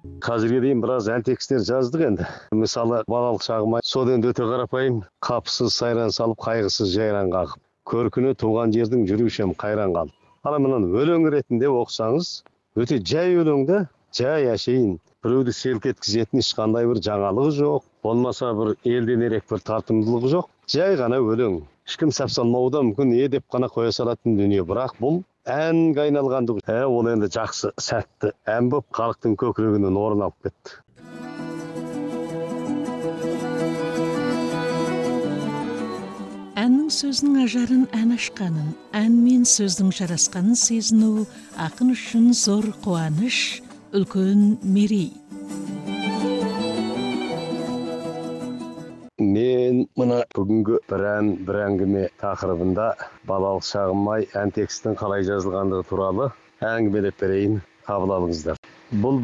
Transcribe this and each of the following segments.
Қазірге дейін біраз ән текстер жаздық енді. Мысалы, балалық шағым сол енді өте қарапайым, қапысыз сайран салып, қайғысыз жайран қағып. Көркіне туған жердің жүрушем қайран қалып. Ана мынаны өлең ретінде оқысаңыз, өте жай өлеңді, жай әшейін. Біреуді селк еткізетін ешқандай бір жаңалығы жоқ, болмаса бір елден ерек бір тартымдылығы жоқ. Жай ғана өлең. Ешкім сап салмауы да мүмкін, деп қана қоя салатын дүние. Бірақ бұл әнге айналғандығы. Ол енді жақсы, сәтті ән болып халықтың көкірегінен орын алып кетті. Әннің сөзінің ажарын ән ашқанын, ән мен сөздің жарасқанын сезіну ақын үшін зор қуаныш, үлкен мерей. Мен мына бүгінгі бір әңгіме тақырыбында балалық шағым-ай ән текстің қалай жазылғандығы туралы әңгімелеп берейін, қабыл алыңыздар. Бұл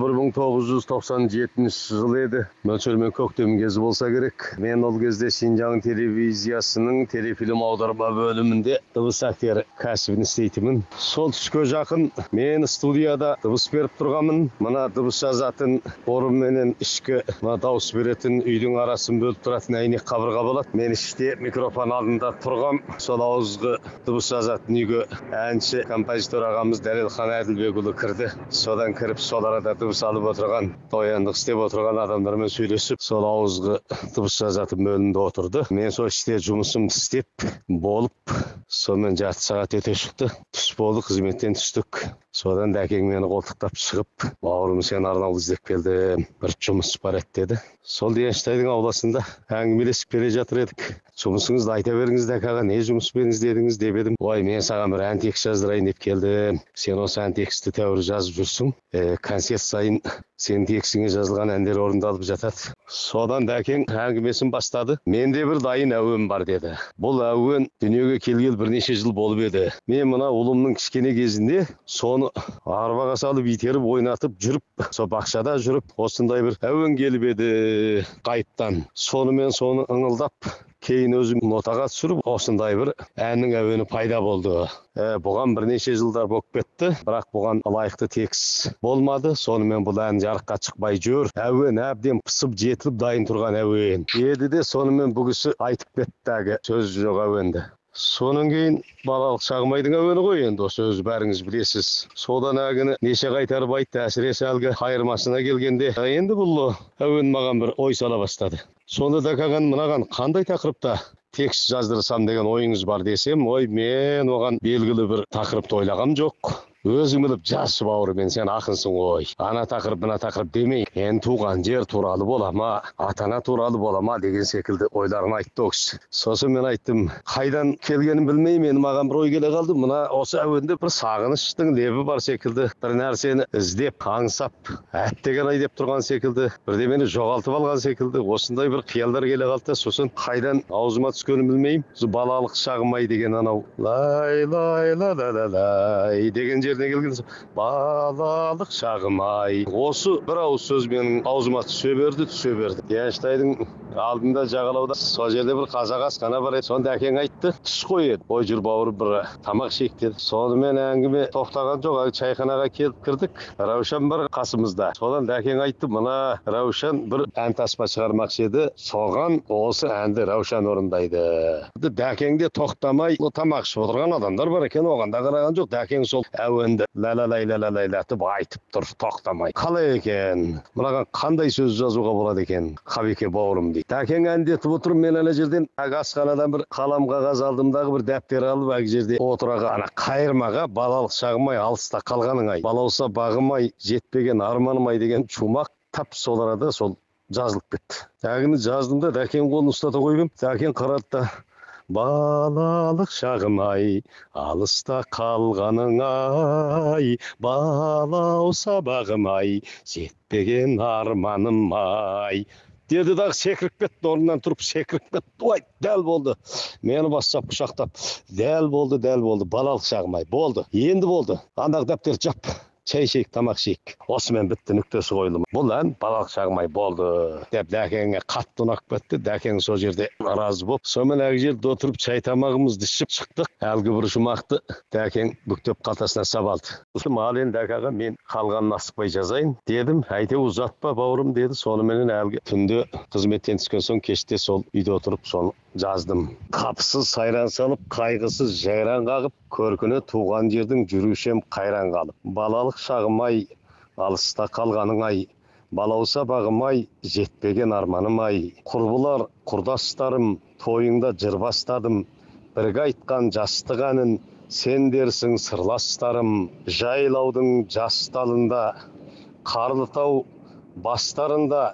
1997 жыл еді. Мөлшермен көктем кезі болса керек. Мен ол кезде Шинжаң телевизиясының телефильм аударма бөлімінде дыбыс актері кәсібін істейтінмін. Сол түске жақын мен студияда дыбыс беріп тұрғанмын. Мына дыбыс жазатын орын менен ішкі дауыс беретін үйдің арасын бөліп тұратын әйнек қабырға болады. Мен іште микрофон алдында тұрғам. Сол ауызғы дыбыс жазатын үйге әнші композитор ағамыз Дәрелхан Әділбекұлы кірді. Содан кіріп солар дыбыс алып отырған, тояндық істеп отырған адамдармен сөйлесіп, сол ауызғы дыбыс жазатын бөлімде отырды. Мен сол іште жұмысым істеп болып, сонымен жарты сағат өте шықты. Түс болды, қызметтен түстік. Содан дәкең мені қолтықтап шығып, бауырым сен арнаулы іздеп келді, бір жұмыс бар еді деді. Сол Денштайдың ауласында әңгімелесіп келе жатыр едік. Жұмысыңызды айта беріңіз дәке аға, не жұмыспен іздедіңіз деп едім. Ой, мен саған бір ән текст жаздырайын деп келдім. Сен осы ән тексті тәуір жазып жүрсің. Концерт сайын сен текстіңе жазылған әндер орындалып жатады. Содан дәкең әңгімесін бастады. Менде бір дайын әуен бар деді. Бұл әуен дүниеге келгелі бірнеше жыл болып еді. Мен мына ұлымның кішкене кезінде соны арбаға салып итеріп ойнатып жүріп, сол бақшада жүріп, осындай бір әуен келіп еді қайыптан. Сонымен соны ыңылдап, кейін өзім нотаға түсіріп, осындай бір әннің әуені пайда болды. Бұған бірнеше жылдар болып кетті, бірақ бұған лайықты текст болмады. Сонымен бұл ән жарыққа шықпай жүр. Әуен әбден пысып жетіліп дайын тұрған әуен еді де, сонымен бұл кісі айтып кетті, сөз жоқ әуенді. Сонан кейін балалық шағым-айдың әуені ғой енді, осы өзі бәріңіз білесіз. Содан әгіні неше қайтарып айтты, әсіресе әлгі қайырмасына келгенде. Енді бұл әуен маған бір ой сала бастады. Сонда дәкаған мынаған қандай тақырыпта текст жаздырсам деген ойыңыз бар десем, ой, мен оған белгілі бір тақырыпты ойлағам жоқ. Өзің біліп жазшы бауырым, сен ақынсың ғой. Ана тақырып, мына тақырып демей, туған жер туралы бола ма, атана туралы бола ма деген секілді ойларын айтты ол кісі. Сосын мен айттым, қайдан келгенін білмеймін, маған бір ой келе қалды. Мына осы әуенде бір сағыныштың лебі бар секілді, бір нәрсені іздеп, аңсап, әттеген-ай деп тұрған секілді, бірдемені жоғалтып алған секілді, осындай бір қиялдар келе қалды. Сосын қайдан аузыма түскенін білмеймін. Балалық шағым-ай деген анау лай лай ла ла ла лай деген жеріне келген балалық шағым-ай. Осы бір ауыз сөз менің аузыма түсе берді. Денштайдың алдында жағалауда сол жерде бір қазақ асхана бар еді. Сонда әкең айтты, түс қой еді. Ой, жүр бауыр, бір тамақ ішейік деді. Сонымен әңгіме тоқтаған жоқ. Чайханаға келіп кірдік. Раушан бар қасымызда. Содан әкең айтты, мына Раушан бір ән таспа шығармақшы еді. Соған осы әнді Раушан орындайды. Дәкең де тоқтамай, тамақ ішіп отырған адамдар бар екен, оған да қараған жоқ. Дәкең сол әуенді ла-ла-лай-ла-ла-лай-латып айтып тұр, тоқтамай. Қалай екен? Мынаған қандай сөз жазуға болады екен? Қабеке бауырым дейді. Дәкең әндетіп отыр, мен ана жерден асханадан бір қалам қағаз алдымдағы бір дәптер алып, әк жерде отыраға ана қайырмаға балалық шағым-ай алыста қалғаның-ай, балауса бағым-ай жетпеген арманым-ай деген шумақ тап сол арада сол жазылып кетті. Әгіні жаздым да дәкең қолын ұстата қойып ем. Дәкең қарады да, балалық шағым-ай, алыста қалғаның-ай, балауса бағым-ай, жетпеген арманым-ай деді дағы, секіріп кетті, орнынан тұрып секіріп кетті. Ой, дәл болды. Мені бастап құшақтап, дәл болды, балалық шағым-ай, болды. Енді болды. Андағы дәптерді чай ішейік, тамақ ішейік. Осымен бітті, нүктесі қойылды. Бұл ән балалық шағым ай болды деп дәкеңе қатты ұнап кетті. Дәкең сол жерде разы болып, сонымен әлгі жерде отырып чай тамағымызды ішіп шықтық. Әлгі бір жұмақты дәкең бүктеп қалтасына сабалды. Ал енді дәкеға мен қалғанын асықпай жазайын дедім. Әйтеу ұзатпа бауырым деді. Соныменен әлгі түнде қызметтен түскен соң кеште сол үйде отырып соны жаздым. Қапысыз сайран салып, қайғысыз жайран қағып, көркіне туған жердің жүрушем қайран қалып. Балалық шағым ай, алыста қалғаның ай, балауса бағым ай, жетпеген арманым ай. Құрбылар, құрдастарым, тойыңда жыр бастадым. Бірге айтқан жастық әнін, сен дерсің сырластарым. Жайлаудың жас талында, Қарлытау бастарында,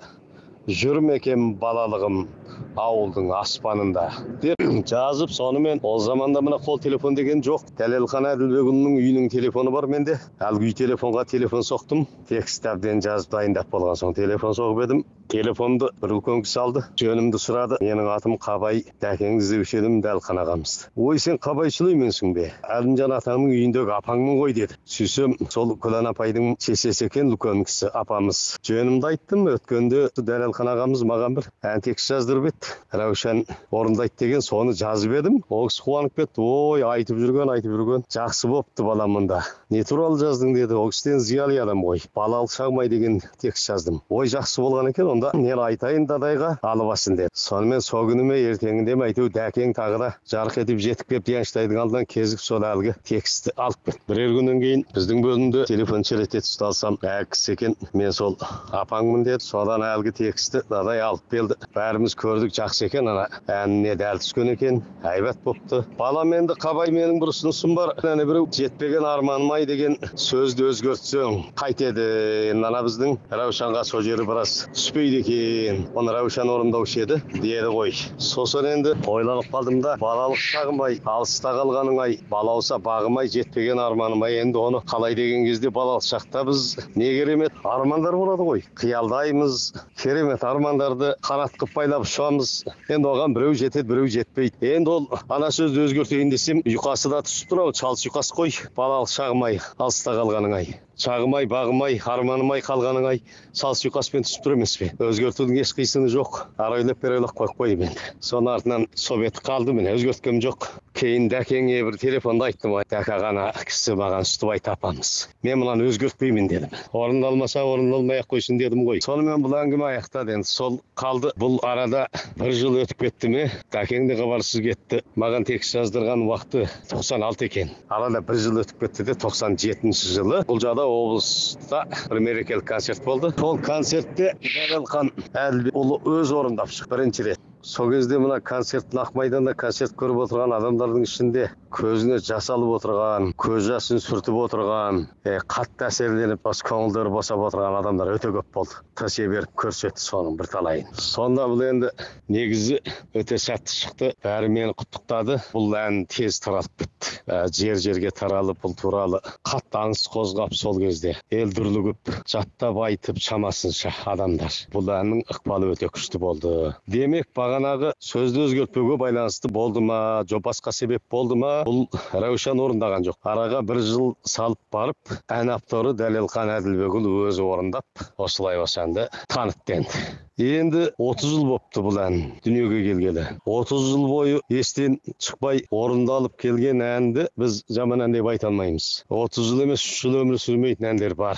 жүрмекем балалығым ауылдың аспанында деп жазып, сонымен ол заманда мына қол телефон деген жоқ. Дәлелхан Әділбекұлының үйінің телефоны бар менде. Әлгі үй телефонға телефон соқтым. Текст әбден жазып дайындап болған соң телефон соғып едім. Телефонды бір үлкен кісі алды, жөнімді сұрады. Менің атым Қабай, дәкеңді іздеуші едім, Дәлхан ағамызды. Ой, сен Қабайшылы еменсің бе? Әлімжан атаңның үйіндегі апаңмын ғой деді. Сөйсем, сол Күлән апайдың шешесі екен, үлкен кісі апамыз. Жөнімді айттым, өткенде Дәлелхан ағамыз маған бір ән текст жаздырып еді. Раушан орындайды деген, соны жазып едім. Ол кісі қуанып кетті. Ой, айтып жүрген. Жақсы бопты балам мұнда. Не туралы жаздың деді. Ол кісіден зиялы адам ғой. Балалық шағым ай деген текст жаздым. Ой, жақсы болған екен. Онда мен айтайын дадайға алып асын деді. Сонымен сол күні ме ертеңінде ме әйтеу дәкең тағы да жарық етіп жетіп келіп Диянштайдың алдынан кезіп сол әлгі текстті алып кетті. Бірер күннен кейін біздің бөлімде телефон шелете түсті, алсам кісі екен, мен сол апаңмын деді. Содан әлгі текстті дадай алып келді. Бәріміз көрдік, жақсы екен, ана әніне дәл түскен екен, әйбат бопты. Балам, енді Қабай, менің бір ұсынысым бар. Әне біреу жетпеген арманым ай деген сөзді өзгертсең қайтеді. Енді ана біздің Раушанға сол жері біраз түспейді екен. Оны Раушан орындаушы еді деді ғой. Сосын енді ойланып қалдым да, балалық шағым ай, алыста қалғаның ай, балауса бағым ай, жетпеген арманым ай. Енді оны қалай деген кезде балалық шақта біз не керемет армандар болады ғой. Қиялдаймыз, керемет армандарды қанат қып байлап ұшамыз. Енді оған біреу жетеді, біреу жетпейді. Енді ол ана сөзді өзгертейін десем, ұйқасы да түсіп тұр, шалыс ұйқас қой. Балалық шағым ай, алыста қалғаның ай. Шағым ай, бағым ай, арманым ай, қалғаның ай, шалыс ұйқаспен түсіп тұр емес пе? Өзгертудің еш қисыны жоқ. Арайлап берелік қойып қойып енді. Соның артынан собет қалды, мен өзгерткем жоқ. Кейін дәкеңе бір телефонда айттым, дәка ғана кісі маған Үстібай тапамыз. Мен мұнан өзгертпеймін дедім. Орындалмаса орындалмай ақ қойсын дедім ғой. Сонымен бұл әңгіме аяқтады, енді сол қалды. Бұл арада бір жыл өтіп кетті ме? Дәкең де хабарсыз кетті. Маған текст жаздырған уақыты 96 екен. Арада бір жыл өтіп кетті де 97 жылы бұл жада облыста бір мерекелік концерт болды. Сол концертте Дәлелхан Әділбекұлы өз орындап шықты бірінші рет. Сол кезде мына концерттің ақ майданда концерт көріп отырған адамдардың ішінде көзіне жас алып отырған, көз жасын сүртіп отырған, қатты әсерленіп, көңілдері босап отырған адамдар өте көп болды. Тісе беріп көрсетті соның бір талайын. Сонда бұл енді негізі өте сәтті шықты. Бәрі мені құттықтады. Бұл ән тез таралып кетті. Жер-жерге таралып, бұл туралы қатты аңыс қозғап сол кезде ел дүрлігіп, жаттап айтып шамасынша адамдар. Бұл әннің ықпалы өте күшті болды. Демек, бағанағы сөзді өзгертпеуге байланысты болды ма, жо басқа себеп болды ма, бұл Раушан орындаған жоқ. Араға бір жыл салып барып, ән авторы Дәлелхан Әділбекұлы өзі орындап, осылай осы әнді танытты. Енді 30 жыл бопты бұл ән дүниеге келгелі. 30 жыл бойы естен шықпай орындалып келген әнді біз жаман ән деп айта алмаймыз. 30 жыл емес, 3 жыл өмір сүрмейтін әндер бар.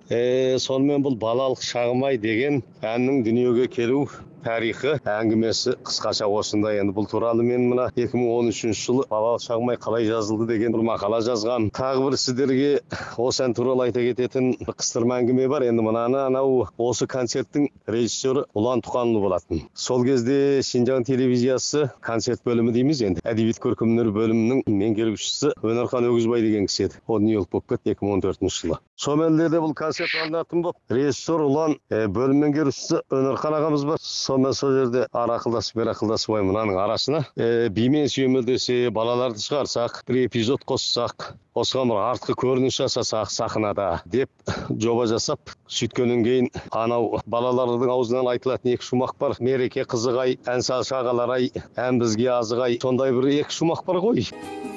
Сонымен бұл балалық шағым ай деген әннің дүниеге келу тарихы әңгімесі қысқаша осындай. Енді бұл туралы мен мына 2013 жылы балалық шағым ай қалай жазылды деген бір мақала жазғам. Тағы бір сіздерге осы ән туралы айта кететін қыстырма әңгіме бар. Енді мынаны анау осы концерттің режиссері Ұлан Тұқанұлы болатын. Сол кезде Шинжаң телевизиясы концерт бөлімі дейміз енді. Әдебиет көркемдері бөлімінің меңгерушісі Өнерхан Өгізбай деген кісі еді. Ол дүниелік болып кетті 2014 жылы. Сонымен бұл концерт алынатын болып, режиссер Ұлан, бөлім меңгерушісі Өнерхан ағамыз бар. Сонымен сол жерде ақылдасып мынаның арасына бимен сүйемелдесе, балаларды шығарсақ, бір эпизод қоссақ, осыған бір артқы көрініс жасасақ сахнада деп жоба жасап, сөйткеннен кейін анау балалардың аузынан айтылатын екі шумақ бар. Мереке қызығай, ән салшы ағалар ай, ән бізге азығай. Сондай бір екі шумақ бар ғой.